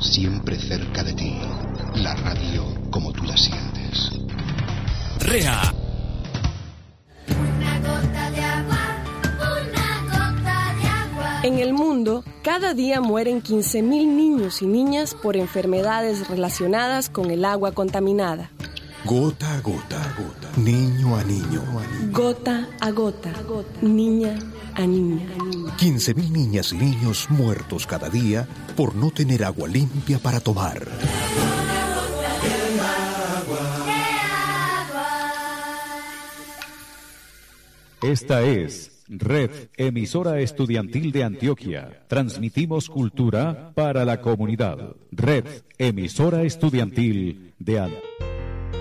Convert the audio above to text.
siempre cerca de ti. La radio como tú la sientes. REA. Una gota de agua, una gota de agua. En el mundo, cada día mueren 15.000 niños y niñas por enfermedades relacionadas con el agua contaminada. Gota a gota, niño a niño. Gota a gota, niña a niña. 15.000 niñas y niños muertos cada día por no tener agua limpia para tomar. Esta es Red Emisora Estudiantil de Antioquia. Transmitimos cultura para la comunidad. Red Emisora Estudiantil de Antioquia.